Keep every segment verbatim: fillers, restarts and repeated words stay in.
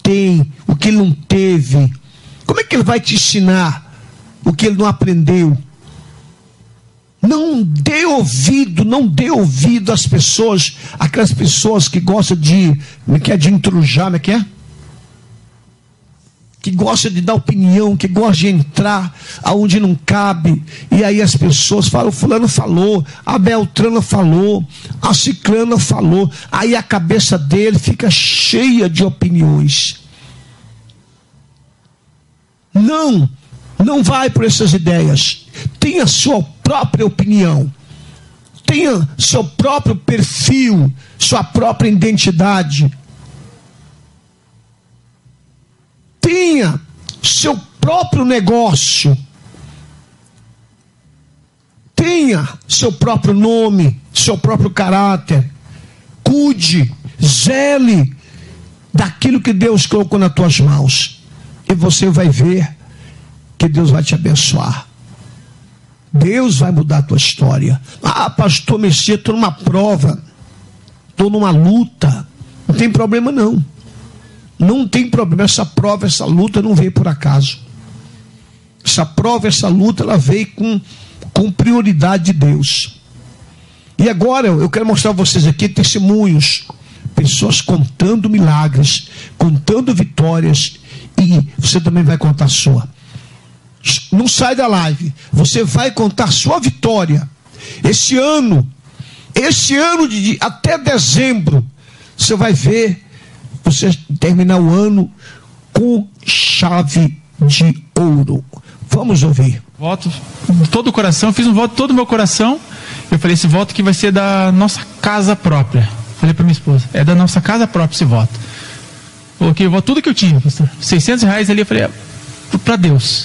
tem, o que ele não teve. Como é que ele vai te ensinar o que ele não aprendeu? Não dê ouvido, não dê ouvido às pessoas, aquelas pessoas que gostam de, como é que é, de intrujar, como é que é? Que gostam de dar opinião, que gostam de entrar aonde não cabe, e aí as pessoas falam, o fulano falou, a Beltrana falou, a Ciclana falou, aí a cabeça dele fica cheia de opiniões. Não, não vai por essas ideias. Tenha sua própria opinião, tenha seu próprio perfil, sua própria identidade, tenha seu próprio negócio, tenha seu próprio nome, seu próprio caráter. Cuide, zele daquilo que Deus colocou nas tuas mãos, e você vai ver que Deus vai te abençoar. Deus vai mudar a tua história. Ah, pastor Messias, estou numa prova, estou numa luta. Não tem problema não. Não tem problema. Essa prova, essa luta não veio por acaso. Essa prova, essa luta, ela veio com, com prioridade de Deus. E agora eu quero mostrar a vocês aqui testemunhos. Pessoas contando milagres, contando vitórias. E você também vai contar a sua. Não sai da live. Você vai contar sua vitória. Esse ano, esse ano de até dezembro, você vai ver você terminar o ano com chave de ouro. Vamos ouvir. Voto de todo o coração, fiz um voto de todo o meu coração. Eu falei, esse voto que vai ser da nossa casa própria. Falei para minha esposa, é da nossa casa própria esse voto. Coloquei o voto, tudo que eu tinha, pastor. seiscentos reais ali, eu falei, é para Deus.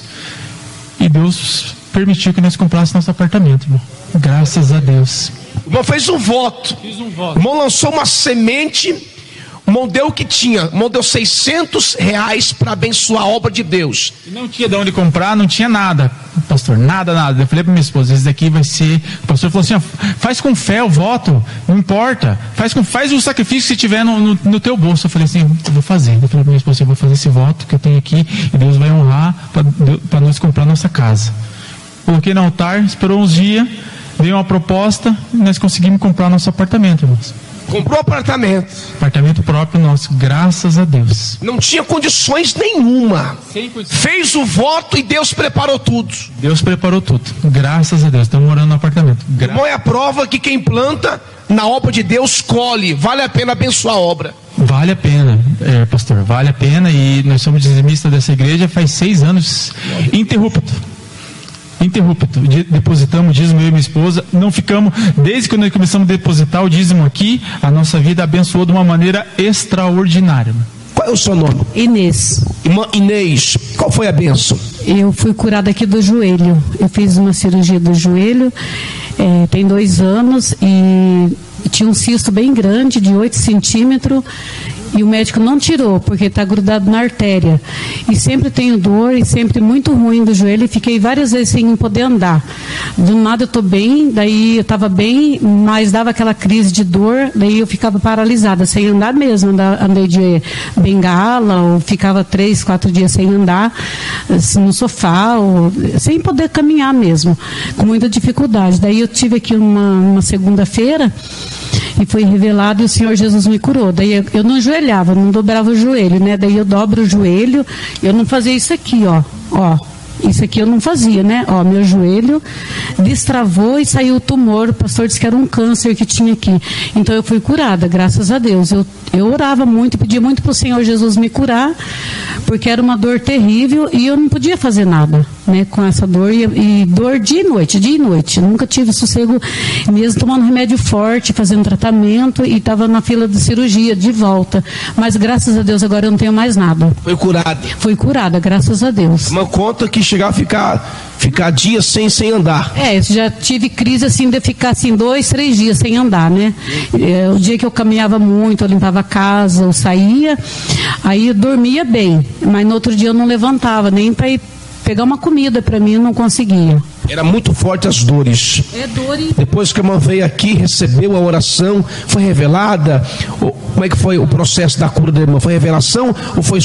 E Deus permitiu que nós comprássemos nosso apartamento, irmão. Graças a Deus. O irmão fez um voto. Fiz um voto. O irmão lançou uma semente. O irmão deu o que tinha. O irmão deu seiscentos reais para abençoar a obra de Deus. E não tinha de onde comprar, não tinha nada, pastor, nada, nada. Eu falei para minha esposa, esse daqui vai ser. O pastor falou assim: ó, faz com fé o voto, não importa. Faz, com, faz o sacrifício que tiver no, no, no teu bolso. Eu falei assim: eu vou fazer. Eu falei para minha esposa: eu vou fazer esse voto que eu tenho aqui e Deus vai honrar para nós comprar nossa casa. Coloquei no altar, esperou uns dias, veio uma proposta e nós conseguimos comprar nosso apartamento, irmãos. Comprou apartamento. Apartamento próprio nosso, graças a Deus. Não tinha condições nenhuma. cem por cento. Fez o voto e Deus preparou tudo. Deus preparou tudo. Graças a Deus. Estamos morando no apartamento. Gra... Irmão, é a prova que quem planta na obra de Deus colhe. Vale a pena abençoar a obra. Vale a pena, é, pastor. Vale a pena. E nós somos dizimistas dessa igreja faz seis anos. Interrupto. Interrupto, depositamos o dízimo, eu e minha esposa, não ficamos, desde que nós começamos a depositar o dízimo aqui, a nossa vida abençoou de uma maneira extraordinária. Qual é o seu nome? Inês. Irmã Inês, qual foi a bênção? Eu fui curada aqui do joelho, eu fiz uma cirurgia do joelho, é, tem dois anos, e tinha um cisto bem grande, de oito centímetros, e o médico não tirou, porque está grudado na artéria. E sempre tenho dor, e sempre muito ruim do joelho, e fiquei várias vezes sem poder andar. Do nada eu estou bem, daí eu estava bem, mas dava aquela crise de dor, daí eu ficava paralisada, sem andar mesmo. Andei de bengala, ou ficava três, quatro dias sem andar, no sofá, ou, sem poder caminhar mesmo, com muita dificuldade. Daí eu tive aqui uma, uma segunda-feira, e foi revelado e o Senhor Jesus me curou. Daí eu, eu não ajoelhava, não dobrava o joelho, né? Daí eu dobro o joelho, eu não fazia isso aqui, ó, ó. Isso aqui eu não fazia, né? Ó, meu joelho destravou e saiu o tumor. O pastor disse que era um câncer que tinha aqui. Então eu fui curada, graças a Deus. Eu, eu orava muito, pedia muito para o Senhor Jesus me curar, porque era uma dor terrível e eu não podia fazer nada, né, com essa dor. E, e dor dia e noite, dia e noite. Eu nunca tive sossego, mesmo tomando remédio forte, fazendo tratamento, e estava na fila de cirurgia, de volta. Mas graças a Deus agora eu não tenho mais nada. Foi curada? Fui curada, graças a Deus. Uma conta que chegar a ficar, ficar dias sem, sem andar. É, eu já tive crise assim de ficar assim dois, três dias sem andar, né? É, o dia que eu caminhava muito, eu limpava a casa, eu saía, aí eu dormia bem, mas no outro dia eu não levantava, nem para ir pegar uma comida para mim, eu não conseguia. Era muito forte as dores. É dor e... Depois que a irmã veio aqui, recebeu a oração, foi revelada? Como é que foi o processo da cura da irmã? Foi revelação ou foi